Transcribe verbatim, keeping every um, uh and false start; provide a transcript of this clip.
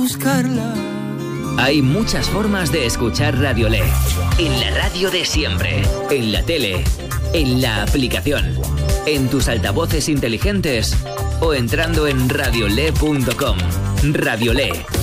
buscarla. Hay muchas formas de escuchar Radiolé. En la radio de siempre, en la tele, en la aplicación, en tus altavoces inteligentes o entrando en radiolé punto com. Radiolé.